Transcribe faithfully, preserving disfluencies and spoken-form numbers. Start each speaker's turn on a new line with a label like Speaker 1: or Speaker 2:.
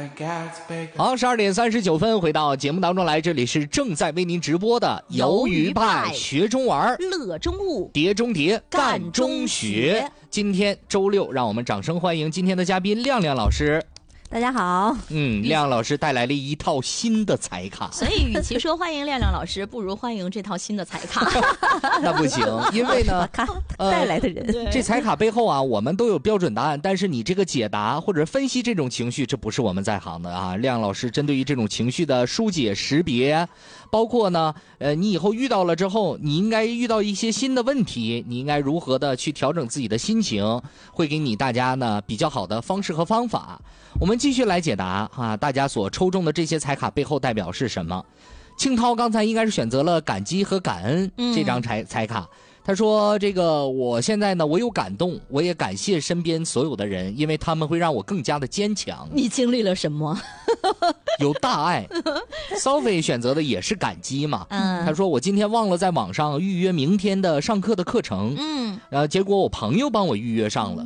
Speaker 1: 好，十二点三十九分，回到节目当中来，这里是正在为您直播的鱿鱼派学中玩，
Speaker 2: 乐中物，
Speaker 1: 碟中谍，干中学。今天周六，让我们掌声欢迎今天的嘉宾亮亮老师。
Speaker 2: 大家好。
Speaker 1: 嗯，亮亮老师带来了一套新的彩卡，
Speaker 2: 所以与其说欢迎亮亮老师，不如欢迎这套新的彩卡。
Speaker 1: 那不行，因为呢，
Speaker 2: 呃、带来的人，
Speaker 1: 这彩卡背后啊，我们都有标准答案，但是你这个解答或者分析这种情绪，这不是我们在行的啊。亮老师针对于这种情绪的疏解识别，包括呢，呃，你以后遇到了之后，你应该遇到一些新的问题，你应该如何的去调整自己的心情，会给你大家呢比较好的方式和方法。我们继续来解答啊，大家所抽中的这些彩卡背后代表是什么？庆涛刚才应该是选择了感激和感恩这张彩彩卡。他说这个我现在呢，我有感动，我也感谢身边所有的人，因为他们会让我更加的坚强。
Speaker 2: 你经历了什么？
Speaker 1: 有大爱。Sophie 选择的也是感激嘛。
Speaker 2: 嗯，
Speaker 1: 他说我今天忘了在网上预约明天的上课的课程，
Speaker 2: 嗯，
Speaker 1: 呃，结果我朋友帮我预约上了，